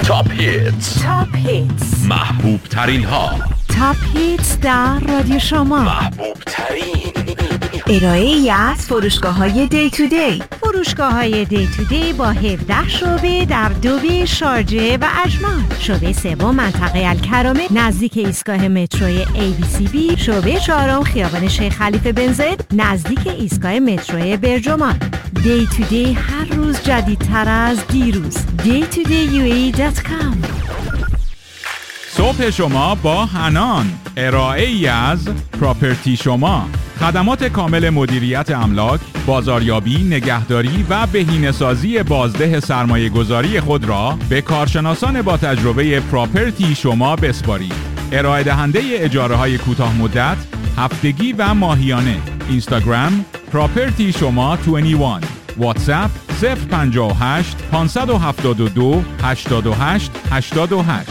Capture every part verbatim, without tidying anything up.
تاپ هیتس تاپ هیتس محبوب ترین ها. تاپ هیتس در رادیو شما. محبوب ترین ارائه ای از فروشگاه های دی تو دی. فروشگاه های دی تو دی با هفده شعبه در دوبی، شارجه و اجمان. شعبه سوم منطقه الکرامه نزدیک ایستگاه متروی ای بی سی بی. شعبه چهارم خیابان شیخ خلیفه بن زاید نزدیک ایستگاه متروی برجمان. دی تو دی هر روز جدیدتر از دیروز. دی تو دی یو ای دات کام. صبح شما با حنان، ارائه ای از پراپرتی شما. خدمات کامل مدیریت املاک، بازاریابی، نگهداری و بهینه‌سازی بازده سرمایه گذاری خود را به کارشناسان با تجربه پراپرتی شما بسپارید. ارائه دهنده اجاره های کوتاه مدت، هفتگی و ماهیانه. اینستاگرام پراپرتی شما بیست و یک. واتساپ صفر پنجاه و هشت پانصد و هفتاد و دو هشتاد و هشت هشتاد و هشت.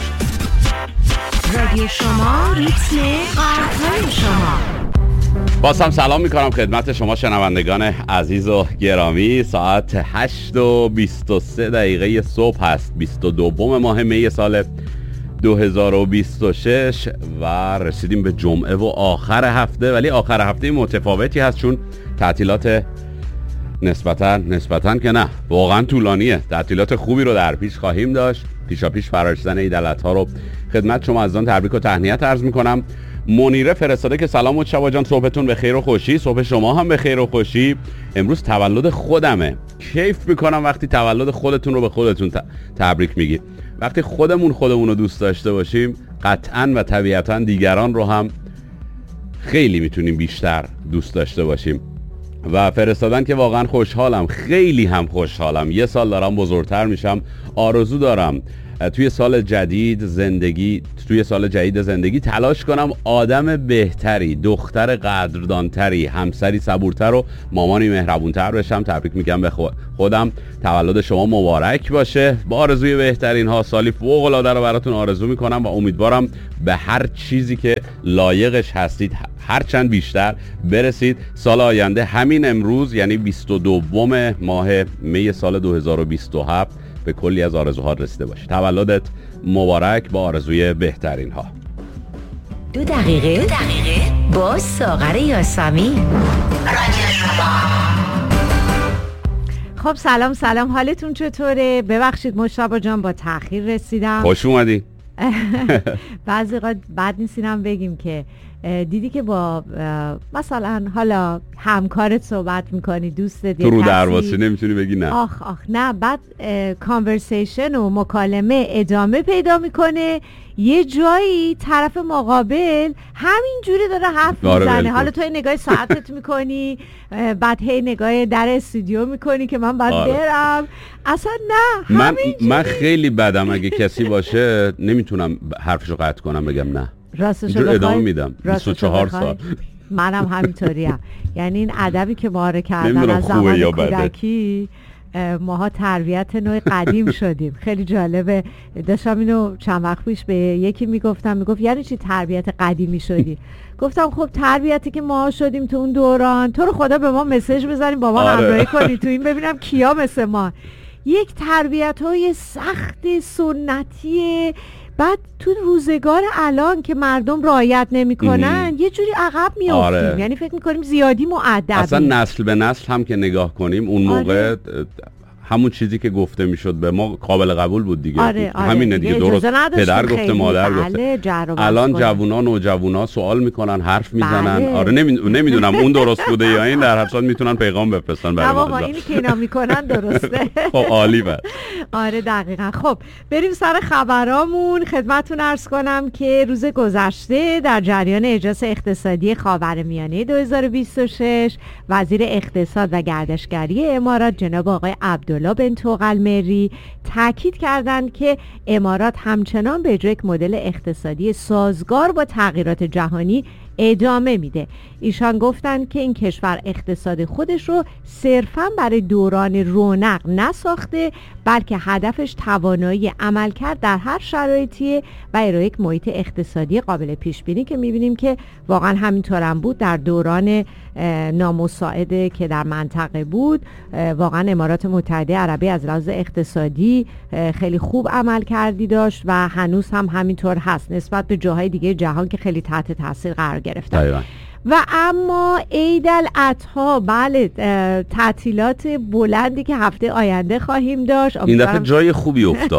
رادیو شما، ریتم قلب‌های شما. باز هم سلام میکنم خدمت شما شنوندگان عزیز و گرامی. ساعت هشت و بیست و سه دقیقه صبح هست، بیست و دوم ماه می سال دو هزار و بیست و شش و رسیدیم به جمعه و آخر هفته. ولی آخر هفته متفاوتی هست چون تعطیلات نسبتا نسبتا که نه واقعا طولانیه. تعطیلات خوبی رو در پیش خواهیم داشت. پیشا پیش فرارسیدن عید الاضحی رو خدمت شما عزیزان تبریک و تهنیت عرض میکنم. منیره فرستاده که سلام مجتبی جان، صبحتون به خیر و خوشی. صبح شما هم به خیر و خوشی. امروز تولد خودمه. کیف میکنم وقتی تولد خودتون رو به خودتون تبریک میگید. وقتی خودمون خودمون رو دوست داشته باشیم قطعاً و طبیعتاً دیگران رو هم خیلی میتونیم بیشتر دوست داشته باشیم. و فرستادن که واقعا خوشحالم، خیلی هم خوشحالم. یه سال دارم بزرگتر میشم. آرزو دارم توی سال جدید زندگی توی سال جدید زندگی تلاش کنم آدم بهتری، دختر قدردانتری، همسری صبورتر و مامانی مهربونتر بشم. تبریک میگم به خودم. تولد شما مبارک باشه با آرزوی بهترین ها. سالی فوق العاده رو براتون آرزو میکنم و امیدوارم به هر چیزی که لایقش هستید هر چند بیشتر برسید. سال آینده همین امروز یعنی بیست و دوم ماه می سال دو هزار و بیست و هفت به کلی از آرزوها رسیده باشی. تولدت مبارک با آرزوی بهترین ها. دو دقیقه, دو دقیقه با ساغر یاسمین. خب سلام سلام، حالتون چطوره؟ ببخشید مجتبی جان با تأخیر رسیدم. خوش اومدی. بعضی وقت بد نیست اینم بگیم که دیدی که با مثلا حالا همکارت صحبت میکنی، دوستت، تو رو درواسی نمیتونی بگی نه. آخ آخ نه، بعد کانورسیشن و مکالمه ادامه پیدا میکنه، یه جایی طرف مقابل همین جوری داره حرف میزنه. حالا تو نگاه ساعتت میکنی، بعد هی نگاه در استودیو میکنی که من باید آره. برم. اصلا نه من, من خیلی بدم اگه کسی باشه نمیتونم حرفشو قطع کنم بگم نه. راستشو بخوای ادامه میدم. بیست و چهار سال منم همینطوریم. یعنی این ادبی که ما رو کردن از زمان کودکی، ماها تربیت نوع قدیم شدیم. خیلی جالبه. داشتم اینو چند وقت پیش به یکی میگفتم، میگفت یعنی چی تربیت قدیمی شدی؟ گفتم خب تربیتی که ما شدیم تو اون دوران، تو رو خدا به ما مسیج بزنیم با ما آره. همراهی کنی تو این ببینم کیا مثل ما. یک تربیت های سخت سنتی، بعد تو روزگار الان که مردم رعایت نمیکنن یه جوری عقب میافتیم. آره. یعنی فکر میکنیم زیادی مؤدبیم. اصلا نسل به نسل هم که نگاه کنیم اون آره. موقع همون چیزی که گفته میشد به ما قابل قبول بود دیگه. آره، آره. همینه دیگه. درست پدر گفته مادر گفته. الان جوونان و جوونا سوال میکنن، حرف میزنن. بله. آره نمی... نمیدونم اون درست بوده یا این، در هر صورت میتونن پیغام بفرستن برای ما. بابا اینی که اینا میکنن درسته. خب عالی بود. آره دقیقاً. خب بریم سر خبرامون. خدمتتون عرض کنم که روز گذشته در جریان اجلاس اقتصادی خاورمیانه دو هزار و بیست و شش وزیر اقتصاد و گردشگری امارات جناب آقای عبدالله بن توغل مری تاکید کردند که امارات همچنان به اجرای یک مدل اقتصادی سازگار با تغییرات جهانی ادامه میده. ایشان گفتن که این کشور اقتصاد خودش رو صرفاً برای دوران رونق نساخته، بلکه هدفش توانایی عمل کرد در هر شرایطی و ارائه یک محیط اقتصادی قابل پیش بینی که میبینیم که واقعا همینطور هم بود. در دوران نامساعده که در منطقه بود، واقعا امارات متحده عربی از لحاظ اقتصادی خیلی خوب عمل کردی داشت و هنوز هم همینطور هست نسبت به جاهای دیگه جهان که خیلی تحت تاثیر قرار گرفتن. دایما. و اما عید الاضحی، بله، تعطیلات بلندی که هفته آینده خواهیم داشت. این دفعه جای خوبی افتاد.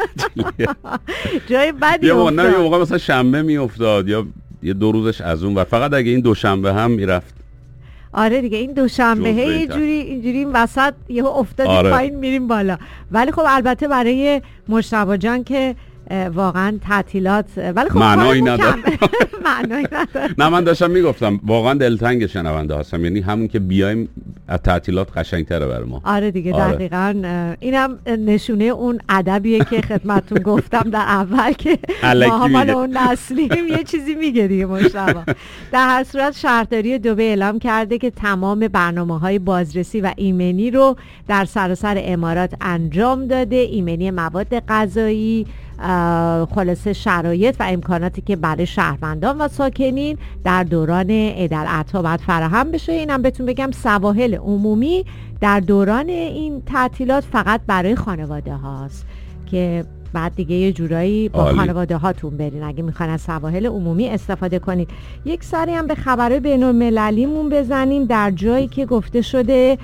جای بدی یه افتاد. یه موقع مثلا شنبه می افتاد یا یه دو روزش از اون و فقط اگه این دوشنبه هم میرفت. آره دیگه، این دوشنبه یه جوری اینجوری این وسط یهو افتادیم آره. پایین میریم بالا. ولی خب البته برای مجتبی جان که واقعا تعطیلات، ولی خب معنایی نداره. معنایی نداره. نه، من داشتم میگفتم واقعا دلتنگ شنونده هستم، یعنی همون که بیایم از تعطیلات قشنگتره برای ما. آره دیگه، آره. دقیقاً اینم نشونه اون ادبیه که خدمتتون گفتم در اول که ما مال اون نسلیم یه چیزی میگه دیگه مجتبی. در هر صورت شهرداری دبی اعلام کرده که تمام برنامه‌های بازرسی و ایمنی رو در سراسر امارات انجام داده. ایمنی مواد غذایی، خلاصه شرایط و امکاناتی که برای شهروندان و ساکنین در دوران عید الاضحی باید فراهم بشه. اینم بهتون بگم سواحل عمومی در دوران این تعطیلات فقط برای خانواده هاست که بعد دیگه یه جورایی با آلی. خانواده هاتون برین اگه میخوان از سواحل عمومی استفاده کنید. یک سری هم به خبرهای بین المللیمون بزنیم. در جایی که گفته شده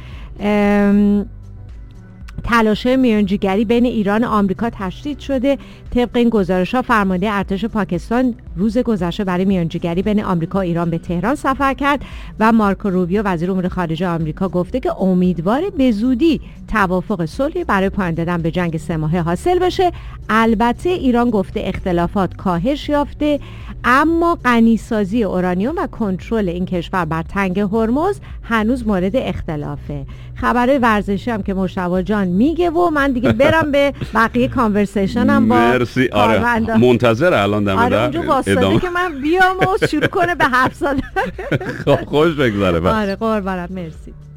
تلاش‌های میانجیگری بین ایران و آمریکا تشدید شده. طبق این گزارش‌ها فرمانده ارتش پاکستان روز گذشته برای میانجیگری بین آمریکا و ایران به تهران سفر کرد و مارکو روبیو وزیر امور خارجه آمریکا گفته که امیدواره به زودی توافق صلحی برای پایان دادن به جنگ سه ماهه حاصل بشه. البته ایران گفته اختلافات کاهش یافته، اما غنیسازی اورانیوم و کنترل این کشور بر تنگ هرمز هنوز مورد اختلافه. خبر ورزشی هم که مجتبی جان میگه و من دیگه برم به بقیه کانورسیشنم با مرسی. آره منتظر الان دم آره اونجا واسطه که من بیام و شروع کنه به حرف زدن. خب خوش بگذره. آره قربانت، مرسی.